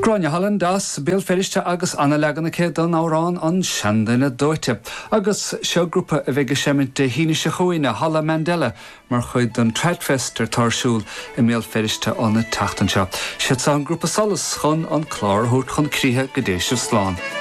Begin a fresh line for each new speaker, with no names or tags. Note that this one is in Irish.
Gráine Hallan das Bill Ferrichte agus anna leganna cé don árán an seandaine dóite. Agus seo grúpa a bheith semint de híine se chuoine Hala Mandela mar chuid don Tredfest tarsúl I Bill Ferrichte anna tachtan seo. Siad an grúpa solas chun an chlár hút chun críthe go dé seo sláán.